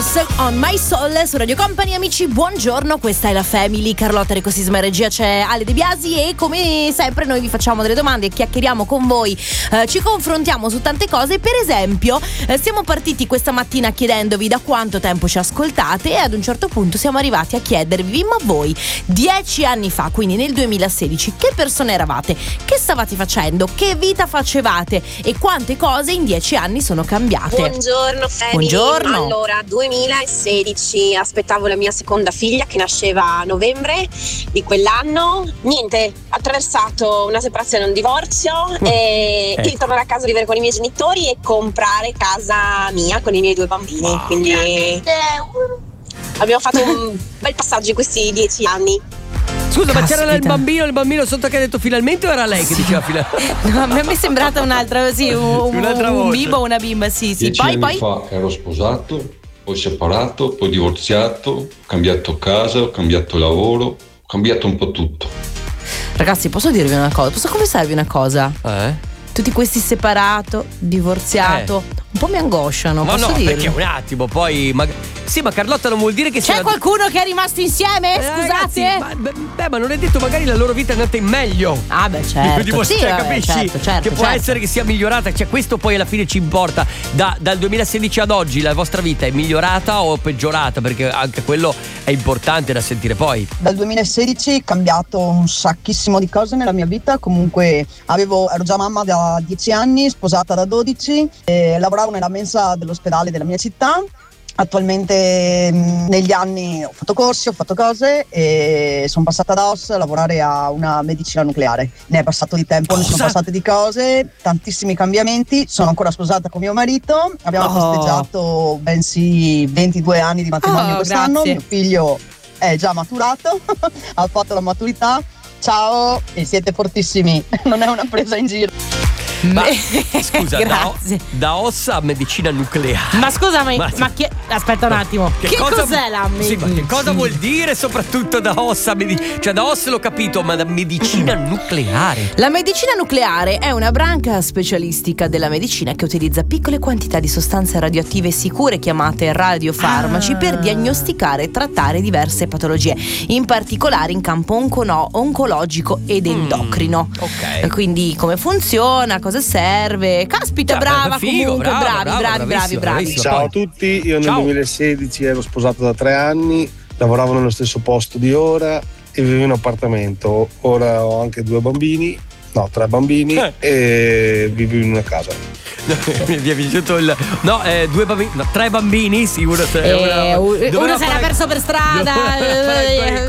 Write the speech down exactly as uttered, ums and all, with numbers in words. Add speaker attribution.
Speaker 1: Boss on My Soul su Radio Company. Amici, buongiorno, questa è la Family. Carlotta Enrico Sisma in regia, c'è Ale De Biasi e come sempre noi vi facciamo delle domande e chiacchieriamo con voi, eh, ci confrontiamo su tante cose. Per esempio eh, siamo partiti questa mattina chiedendovi da quanto tempo ci ascoltate e ad un certo punto siamo arrivati a chiedervi: ma voi dieci anni fa, quindi nel duemilasedici, che persone eravate? Che stavate facendo? Che vita facevate? E quante cose in dieci anni sono cambiate?
Speaker 2: Buongiorno Family.
Speaker 1: Buongiorno.
Speaker 2: Allora, duemilasedici, aspettavo la mia seconda figlia che nasceva a novembre di quell'anno. Niente, ho attraversato una separazione e un divorzio
Speaker 1: Mm.
Speaker 2: e
Speaker 1: Ecco.
Speaker 2: il tornare a casa a vivere con i miei genitori e comprare casa mia con i miei due bambini.
Speaker 1: Wow.
Speaker 2: Quindi abbiamo fatto un bel passaggio in questi dieci anni.
Speaker 3: Scusa, ma c'era
Speaker 1: Caspita.
Speaker 3: il bambino, il bambino sotto che ha detto finalmente o era lei che diceva finalmente?
Speaker 1: No, a me è sembrata un'altra, sì, un,
Speaker 3: Un'altra
Speaker 1: un
Speaker 3: voce.
Speaker 1: bimbo o una bimba, sì, sì.
Speaker 4: Dieci
Speaker 1: Poi,
Speaker 4: anni
Speaker 1: poi
Speaker 4: fa ero sposato, poi separato, poi divorziato, ho cambiato casa, ho cambiato lavoro, ho cambiato un po' tutto.
Speaker 1: ragazzi, posso dirvi una cosa? Posso confessarvi una cosa?
Speaker 3: Eh?
Speaker 1: Tutti questi separato, divorziato, un po' mi angosciano,
Speaker 3: Ma
Speaker 1: posso
Speaker 3: no,
Speaker 1: dirvi?
Speaker 3: perché un attimo, poi mag- sì, ma Carlotta non vuol dire che
Speaker 1: C'è
Speaker 3: sia
Speaker 1: qualcuno che è rimasto insieme?
Speaker 3: Eh,
Speaker 1: Scusate?
Speaker 3: ragazzi, ma, beh, beh, ma non è detto, magari la loro vita è andata in meglio.
Speaker 1: Ah beh, certo.
Speaker 3: Dimos-
Speaker 1: Sì,
Speaker 3: cioè,
Speaker 1: vabbè,
Speaker 3: capisci?
Speaker 1: certo, certo,
Speaker 3: che può
Speaker 1: certo.
Speaker 3: essere che sia migliorata. Cioè, questo poi alla fine ci importa. Da- dal duemilasedici ad oggi la vostra vita è migliorata o peggiorata? Perché anche quello è importante da sentire poi.
Speaker 5: Dal duemilasedici è cambiato un sacchissimo di cose nella mia vita. Comunque avevo, ero già mamma da dieci anni, sposata da dodici, e lavoravo nella mensa dell'ospedale della mia città. Attualmente mh, negli anni ho fatto corsi, ho fatto cose e sono passata da O S a lavorare a una medicina nucleare. Ne è passato di tempo, ne sono
Speaker 3: Cosa?
Speaker 5: passate di cose, tantissimi cambiamenti. Sono ancora sposata con mio marito, abbiamo
Speaker 1: Oh.
Speaker 5: festeggiato bensì ventidue anni di matrimonio
Speaker 1: Oh,
Speaker 5: quest'anno.
Speaker 1: grazie.
Speaker 5: Mio figlio è già maturato, ha fatto la maturità. Ciao, e siete fortissimi, non è una presa in giro.
Speaker 3: Ma scusa, da,
Speaker 1: Grazie.
Speaker 3: da ossa a medicina nucleare.
Speaker 1: Ma scusa, ma,
Speaker 3: Ma-
Speaker 1: ma chi- aspetta un attimo. Che,
Speaker 3: cosa-
Speaker 1: cos'è la
Speaker 3: Sì, ma che cosa vuol dire soprattutto da ossa a medicina? Cioè, da ossa l'ho capito, ma da medicina nucleare.
Speaker 1: La medicina nucleare è una branca specialistica della medicina che utilizza piccole quantità di sostanze radioattive sicure chiamate radiofarmaci
Speaker 3: Ah.
Speaker 1: per diagnosticare e trattare diverse patologie, in particolare in campo oncono- oncologico ed endocrino.
Speaker 3: Ok.
Speaker 1: E quindi come funziona, cosa serve? Caspita,
Speaker 3: Cioè,
Speaker 1: brava,
Speaker 3: figo,
Speaker 1: comunque,
Speaker 3: brava,
Speaker 1: bravi,
Speaker 3: brava,
Speaker 1: bravi, bravi,
Speaker 3: bravissima,
Speaker 1: bravi.
Speaker 3: bravissima.
Speaker 6: Ciao
Speaker 3: Poi-
Speaker 6: a tutti, io nel
Speaker 3: Ciao.
Speaker 6: duemilasedici ero sposato da tre anni, lavoravo nello stesso posto di ora e vivevo in appartamento. Ora ho anche due bambini, no, tre bambini
Speaker 3: Eh.
Speaker 6: e vivo in una casa.
Speaker 3: Mi è piaciuto il. No, eh, due bambini. No, tre bambini, sì, uno,
Speaker 1: Eh,
Speaker 3: una-
Speaker 1: uno
Speaker 3: doveva
Speaker 1: se l'ha
Speaker 3: fare-
Speaker 1: perso per strada,
Speaker 3: doveva fare
Speaker 1: eh,
Speaker 3: quel-